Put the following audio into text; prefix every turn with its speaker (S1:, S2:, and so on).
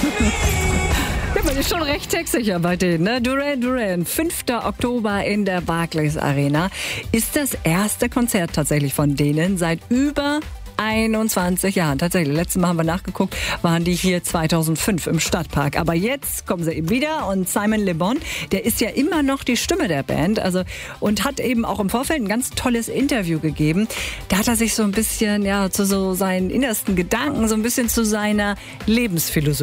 S1: Ja, man ist schon recht textsicher bei denen, ne? Duran Duran, 5. Oktober in der Barclays Arena, ist das erste Konzert tatsächlich von denen seit über 21 Jahren. Tatsächlich, letztes Mal haben wir nachgeguckt, waren die hier 2005 im Stadtpark. Aber jetzt kommen sie eben wieder und Simon Le Bon, der ist ja immer noch die Stimme der Band, also und hat eben auch im Vorfeld ein ganz tolles Interview gegeben. Da hat er sich so ein bisschen, ja, zu so seinen innersten Gedanken, so ein bisschen zu seiner Lebensphilosophie